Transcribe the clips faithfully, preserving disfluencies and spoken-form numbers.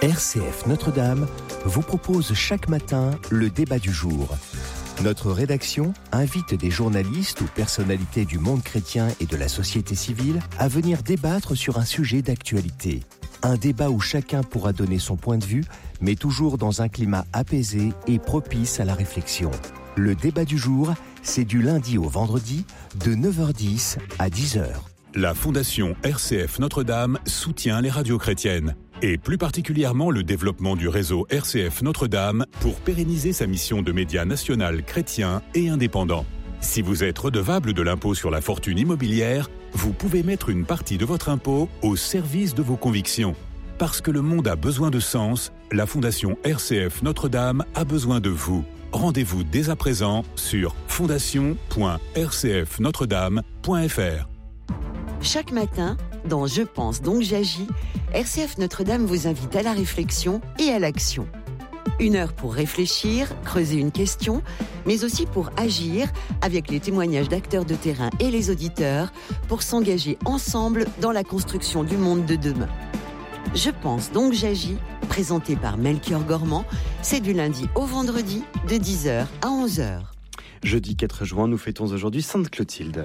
R C F Notre-Dame vous propose chaque matin le débat du jour. Notre rédaction invite des journalistes ou personnalités du monde chrétien et de la société civile à venir débattre sur un sujet d'actualité. Un débat où chacun pourra donner son point de vue, mais toujours dans un climat apaisé et propice à la réflexion. Le débat du jour, c'est du lundi au vendredi, de neuf heures dix à dix heures. La Fondation R C F Notre-Dame soutient les radios chrétiennes, et plus particulièrement le développement du réseau R C F Notre-Dame pour pérenniser sa mission de média national chrétien et indépendant. Si vous êtes redevable de l'impôt sur la fortune immobilière, vous pouvez mettre une partie de votre impôt au service de vos convictions. Parce que le monde a besoin de sens, la Fondation R C F Notre-Dame a besoin de vous. Rendez-vous dès à présent sur fondation point r c f notre dame point f r. Chaque matin, dans Je pense donc j'agis, R C F Notre-Dame vous invite à la réflexion et à l'action. Une heure pour réfléchir, creuser une question, mais aussi pour agir avec les témoignages d'acteurs de terrain et les auditeurs pour s'engager ensemble dans la construction du monde de demain. Je pense donc j'agis, présenté par Melchior Gormand, c'est du lundi au vendredi de dix heures à onze heures. Jeudi quatre juin, nous fêtons aujourd'hui Sainte Clotilde.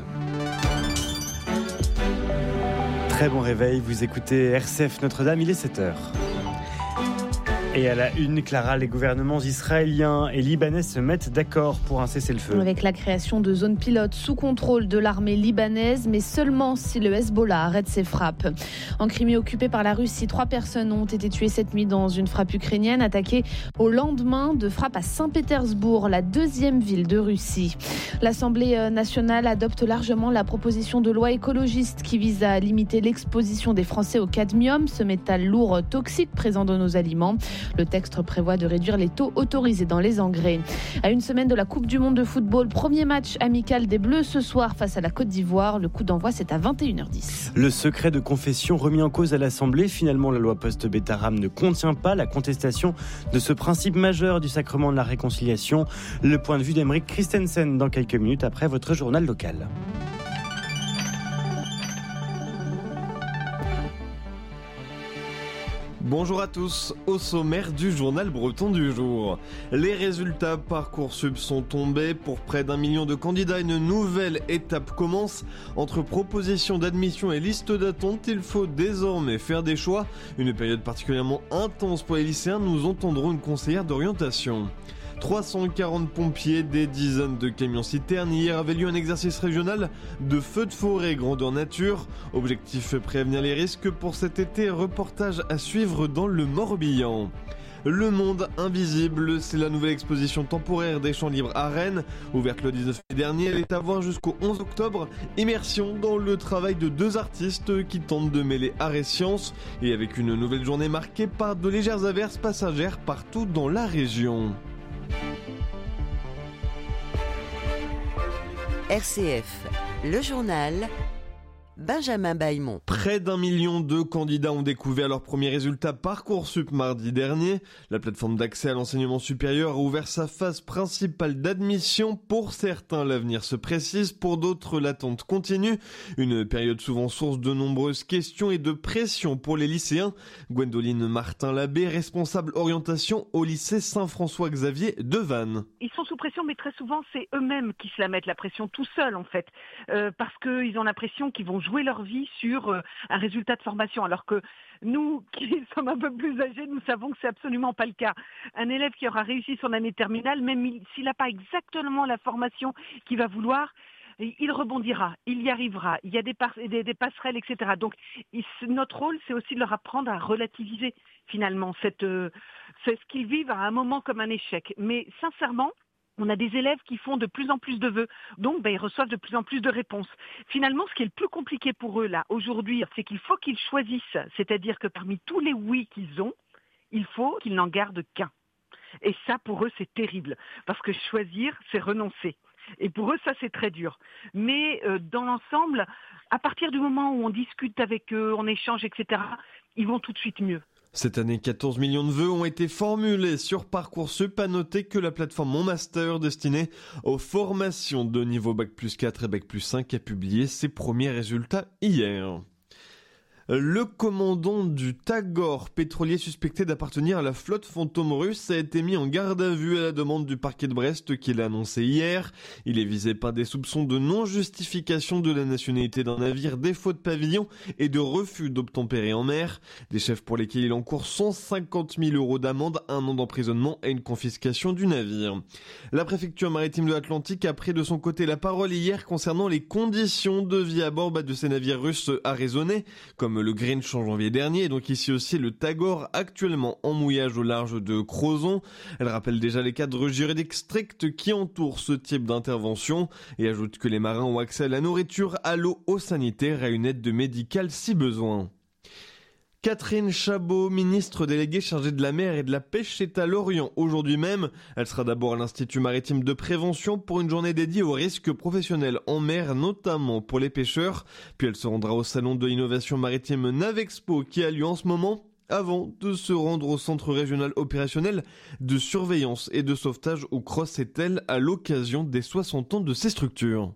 Très bon réveil, vous écoutez R C F Notre-Dame, il est sept heures. Et à la une, Clara, les gouvernements israéliens et libanais se mettent d'accord pour un cessez-le-feu. Avec la création de zones pilotes sous contrôle de l'armée libanaise, mais seulement si le Hezbollah arrête ses frappes. En Crimée occupée par la Russie, trois personnes ont été tuées cette nuit dans une frappe ukrainienne attaquée au lendemain de frappes à Saint-Pétersbourg, la deuxième ville de Russie. L'Assemblée nationale adopte largement la proposition de loi écologiste qui vise à limiter l'exposition des Français au cadmium, ce métal lourd toxique présent dans nos aliments. Le texte prévoit de réduire les taux autorisés dans les engrais. À une semaine de la Coupe du Monde de football, premier match amical des Bleus ce soir face à la Côte d'Ivoire. Le coup d'envoi, c'est à vingt et une heures dix. Le secret de confession remis en cause à l'Assemblée. Finalement, la loi post-Bétarame ne contient pas la contestation de ce principe majeur du sacrement de la réconciliation. Le point de vue d'Aymeric Christensen dans quelques minutes après votre journal local. Bonjour à tous, au sommaire du journal breton du jour. Les résultats Parcoursup sont tombés. Pour près d'un million de candidats, une nouvelle étape commence. Entre propositions d'admission et liste d'attente, il faut désormais faire des choix. Une période particulièrement intense pour les lycéens, nous entendrons une conseillère d'orientation. trois cent quarante pompiers, des dizaines de camions-citernes. Hier avait lieu un exercice régional de feux de forêt grandeur nature. Objectif prévenir les risques pour cet été. Reportage à suivre dans le Morbihan. Le monde invisible, c'est la nouvelle exposition temporaire des Champs Libres à Rennes. Ouverte le dix-neuf mai dernier, elle est à voir jusqu'au onze octobre. Immersion dans le travail de deux artistes qui tentent de mêler art et science. Et avec une nouvelle journée marquée par de légères averses passagères partout dans la région. R C F, le journal, Benjamin Bailmont. Près d'un million de candidats ont découvert leurs premiers résultats Parcoursup mardi dernier. La plateforme d'accès à l'enseignement supérieur a ouvert sa phase principale d'admission. Pour certains, l'avenir se précise. Pour d'autres, l'attente continue. Une période souvent source de nombreuses questions et de pression pour les lycéens. Gwendoline Martin-Labbé, responsable orientation au lycée Saint-François-Xavier de Vannes. Ils sont sous pression, mais très souvent, c'est eux-mêmes qui se la mettent la pression tout seuls, en fait. Euh, parce qu'ils ont l'impression qu'ils vont jouer leur vie sur euh, un résultat de formation, alors que nous, qui sommes un peu plus âgés, nous savons que c'est absolument pas le cas. Un élève qui aura réussi son année terminale, même s'il n'a pas exactement la formation qu'il va vouloir, il rebondira, il y arrivera, il y a des, par- des, des passerelles, et cetera. Donc il, notre rôle, c'est aussi de leur apprendre à relativiser finalement cette, euh, c'est ce qu'ils vivent à un moment comme un échec. Mais sincèrement, on a des élèves qui font de plus en plus de vœux, donc ben, ils reçoivent de plus en plus de réponses. Finalement, ce qui est le plus compliqué pour eux là aujourd'hui, c'est qu'il faut qu'ils choisissent, c'est-à-dire que parmi tous les oui qu'ils ont, il faut qu'ils n'en gardent qu'un. Et ça, pour eux, c'est terrible, parce que choisir, c'est renoncer. Et pour eux, ça, c'est très dur. Mais euh, dans l'ensemble, à partir du moment où on discute avec eux, on échange, et cetera, ils vont tout de suite mieux. Cette année, quatorze millions de vœux ont été formulés sur Parcoursup. À noter que la plateforme Mon Master, destinée aux formations de niveau bac plus quatre et bac plus cinq, a publié ses premiers résultats hier. Le commandant du Tagor, pétrolier suspecté d'appartenir à la flotte fantôme russe, a été mis en garde à vue à la demande du parquet de Brest qui l'a annoncé hier. Il est visé par des soupçons de non-justification de la nationalité d'un navire, défaut de pavillon et de refus d'obtempérer en mer. Des chefs pour lesquels il encourt cent cinquante mille euros d'amende, un an d'emprisonnement et une confiscation du navire. La préfecture maritime de l'Atlantique a pris de son côté la parole hier concernant les conditions de vie à bord de ces navires russes arraisonnés, comme le Grinch en janvier dernier, et donc ici aussi le Tagor, actuellement en mouillage au large de Crozon. Elle rappelle déjà les cadres juridiques stricts qui entourent ce type d'intervention et ajoute que les marins ont accès à la nourriture, à l'eau, au sanitaire et à une aide médicale si besoin. Catherine Chabot, ministre déléguée chargée de la mer et de la pêche, est à Lorient aujourd'hui même. Elle sera d'abord à l'Institut maritime de prévention pour une journée dédiée aux risques professionnels en mer, notamment pour les pêcheurs. Puis elle se rendra au salon de l'innovation maritime Navexpo qui a lieu en ce moment, avant de se rendre au centre régional opérationnel de surveillance et de sauvetage au Cross-Etel à l'occasion des soixante ans de ces structures.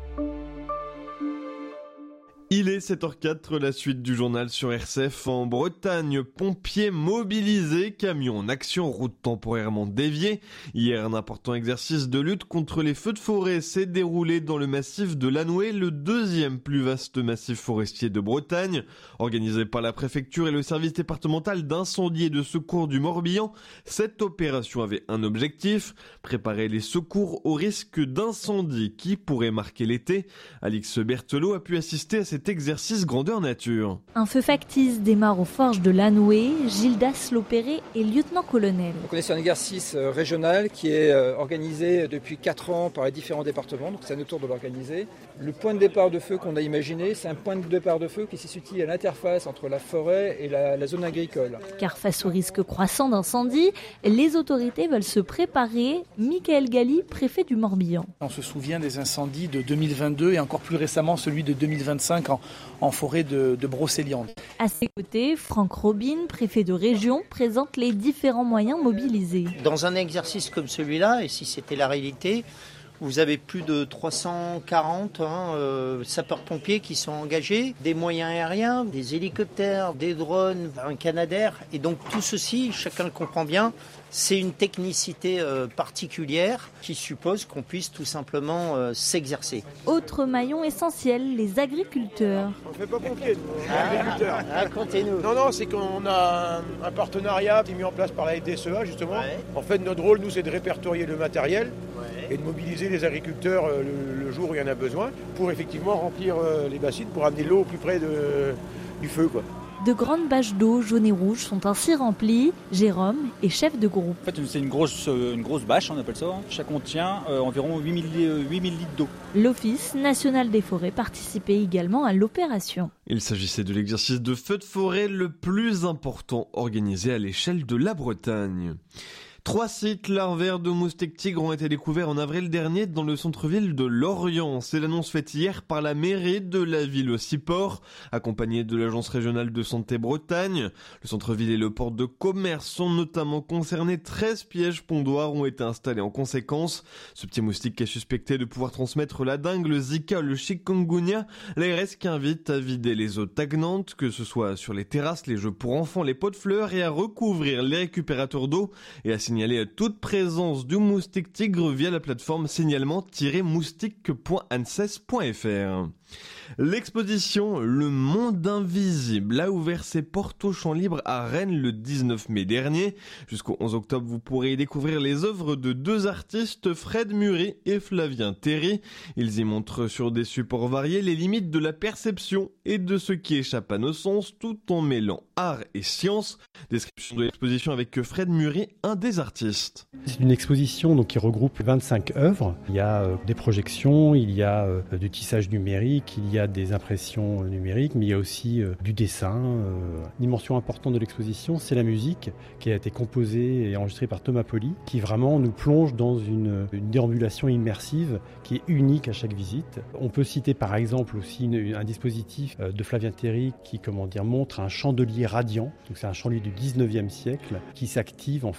Il est sept heures quatre, la suite du journal sur R C F. En Bretagne, pompiers mobilisés, camions en action, routes temporairement déviées. Hier, un important exercice de lutte contre les feux de forêt s'est déroulé dans le massif de Lanouet, le deuxième plus vaste massif forestier de Bretagne. Organisé par la préfecture et le service départemental d'incendie et de secours du Morbihan, cette opération avait un objectif, préparer les secours au risque d'incendie qui pourrait marquer l'été. Alix Berthelot a pu assister à cette Cet exercice grandeur nature. Un feu factice démarre aux forges de Lanouet. Gildas Lopéré est lieutenant-colonel. On est sur un exercice régional qui est organisé depuis quatre ans par les différents départements, donc c'est à notre tour de l'organiser. Le point de départ de feu qu'on a imaginé, c'est un point de départ de feu qui se situe à l'interface entre la forêt et la, la zone agricole. Car face au risque croissant d'incendie, les autorités veulent se préparer. Michael Galli, préfet du Morbihan. On se souvient des incendies de deux mille vingt-deux et encore plus récemment celui de deux mille vingt-cinq en, en forêt de, de Brocéliande. À ses côtés, Franck Robin, préfet de région, présente les différents moyens mobilisés. Dans un exercice comme celui-là, et si c'était la réalité, vous avez plus de trois cent quarante hein, euh, sapeurs-pompiers qui sont engagés, des moyens aériens, des hélicoptères, des drones, un Canadair. Et donc tout ceci, chacun le comprend bien, c'est une technicité euh, particulière qui suppose qu'on puisse tout simplement euh, s'exercer. Autre maillon essentiel, les agriculteurs. On ne fait pas pompier, nous, on est ah, agriculteurs. Racontez-nous. Non, non, c'est qu'on a un, un partenariat qui est mis en place par la F D S E A, justement. Ouais. En fait, notre rôle, nous, c'est de répertorier le matériel ouais. et de mobiliser les agriculteurs euh, le, le jour où il y en a besoin pour effectivement remplir euh, les bassines, pour amener l'eau au plus près de, du feu, quoi. De grandes bâches d'eau jaunes et rouges sont ainsi remplies. Jérôme est chef de groupe. En fait, c'est une grosse, une grosse bâche, on appelle ça. Chaque contient euh, environ huit mille litres d'eau. L'Office national des forêts participait également à l'opération. Il s'agissait de l'exercice de feu de forêt le plus important organisé à l'échelle de la Bretagne. Trois sites larvaires de moustiques tigres ont été découverts en avril dernier dans le centre-ville de Lorient. C'est l'annonce faite hier par la mairie de la ville au Ciport, accompagnée de l'agence régionale de santé Bretagne. Le centre-ville et le port de commerce sont notamment concernés. treize pièges pondoirs ont été installés en conséquence. Ce petit moustique est suspecté de pouvoir transmettre la dengue, le Zika, le chikungunya. L'A R S qui invite à vider les eaux stagnantes, que ce soit sur les terrasses, les jeux pour enfants, les pots de fleurs, et à recouvrir les récupérateurs d'eau et à signaler signaler toute présence du moustique tigre via la plateforme signalement tiret moustique point anses point f r. L'exposition Le Monde Invisible a ouvert ses portes au champ libre à Rennes le dix-neuf mai dernier. Jusqu'au onze octobre, vous pourrez y découvrir les œuvres de deux artistes, Fred Mury et Flavien Terry. Ils y montrent sur des supports variés les limites de la perception et de ce qui échappe à nos sens, tout en mêlant art et science. Description de l'exposition avec Fred Mury, un des artistes. C'est une exposition donc, qui regroupe vingt-cinq œuvres. Il y a euh, des projections, il y a euh, du tissage numérique, il y a des impressions numériques, mais il y a aussi euh, du dessin. Euh, une dimension importante de l'exposition, c'est la musique qui a été composée et enregistrée par Thomas Poli, qui vraiment nous plonge dans une, une déambulation immersive qui est unique à chaque visite. On peut citer par exemple aussi une, un dispositif euh, de Flavien Terry qui, comment dire, montre un chandelier radiant. Donc c'est un chandelier du dix-neuvième siècle qui s'active en fait euh,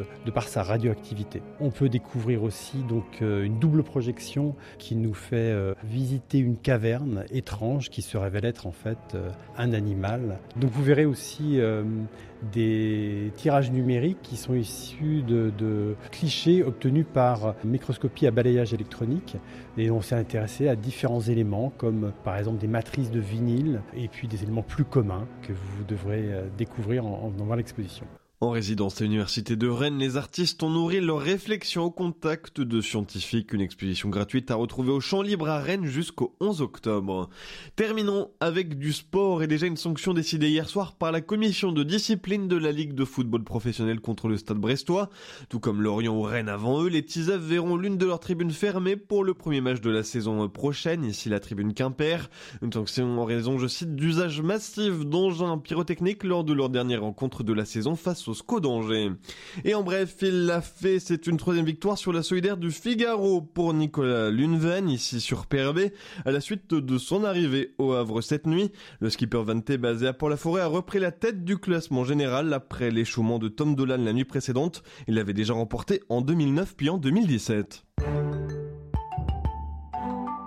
de par sa radioactivité. On peut découvrir aussi donc une double projection qui nous fait visiter une caverne étrange qui se révèle être en fait un animal. Donc vous verrez aussi euh, des tirages numériques qui sont issus de, de clichés obtenus par microscopie à balayage électronique. Et on s'est intéressé à différents éléments comme par exemple des matrices de vinyle et puis des éléments plus communs que vous devrez découvrir en, en venant voir l'exposition. En résidence à l'Université de Rennes, les artistes ont nourri leurs réflexions au contact de scientifiques. Une exposition gratuite à retrouver au Champ Libre à Rennes jusqu'au onze octobre. Terminons avec du sport et déjà une sanction décidée hier soir par la commission de discipline de la Ligue de football professionnel contre le Stade brestois. Tout comme Lorient ou Rennes avant eux, les Tisèves verront l'une de leurs tribunes fermée pour le premier match de la saison prochaine, ici la tribune Quimper. Une sanction en raison, je cite, d'usage massif d'engins pyrotechniques lors de leur dernière rencontre de la saison face au S C O d'Angers. Et en bref, il l'a fait, c'est une troisième victoire sur la solidaire du Figaro pour Nicolas Lunven, ici sur P R B, à la suite de son arrivée au Havre cette nuit. Le skipper vanté basé à Port-la-Forêt a repris la tête du classement général après l'échouement de Tom Dolan la nuit précédente. Il l'avait déjà remporté en deux mille neuf puis en deux mille dix-sept.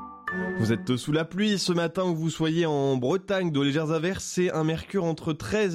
Vous êtes sous la pluie ce matin, où vous soyez en Bretagne, de légères averses et un mercure entre treize